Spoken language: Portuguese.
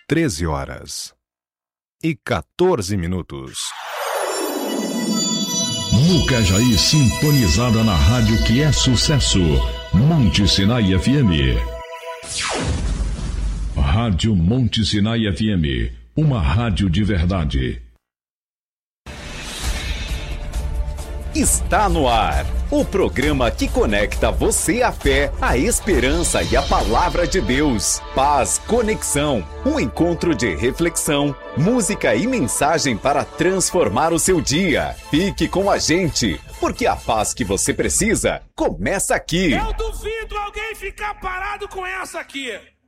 13h14. Mucajaí sintonizada na rádio que é sucesso. Monte Sinai FM. Rádio Monte Sinai FM. Uma rádio de verdade. Está no ar, o programa que conecta você à fé, à esperança e à palavra de Deus. Paz Conexão, um encontro de reflexão, música e mensagem para transformar o seu dia. Fique com a gente, porque a paz que você precisa começa aqui. Eu duvido alguém ficar parado com essa aqui.